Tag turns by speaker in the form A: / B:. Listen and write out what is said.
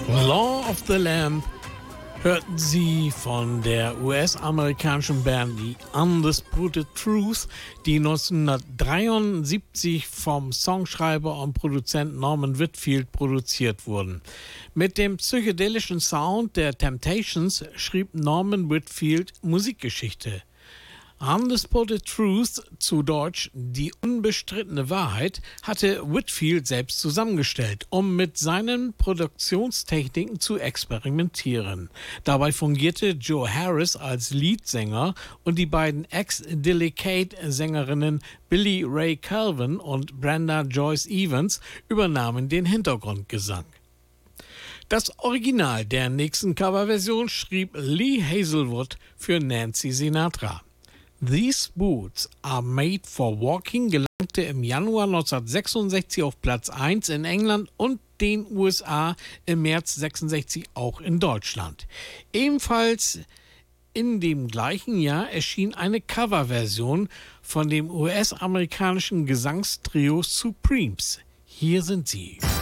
A: Law of the Lamb hörten Sie von der US-amerikanischen Band The Undisputed Truth, die 1973 vom Songschreiber und Produzent Norman Whitfield produziert wurden. Mit dem psychedelischen Sound der Temptations schrieb Norman Whitfield Musikgeschichte. Undisputed Truth, zu Deutsch Die unbestrittene Wahrheit, hatte Whitfield selbst zusammengestellt, um mit seinen Produktionstechniken zu experimentieren. Dabei fungierte Joe Harris als Leadsänger und die beiden Ex-Delicate-Sängerinnen Billy Ray Calvin und Brenda Joyce Evans übernahmen den Hintergrundgesang. Das Original der nächsten Coverversion schrieb Lee Hazelwood für Nancy Sinatra. These Boots Are Made for Walking gelangte im Januar 1966 auf Platz 1 in England und den USA, im März 1966 auch in Deutschland. Ebenfalls in dem gleichen Jahr erschien eine Coverversion von dem US-amerikanischen Gesangstrio Supremes. Hier sind sie.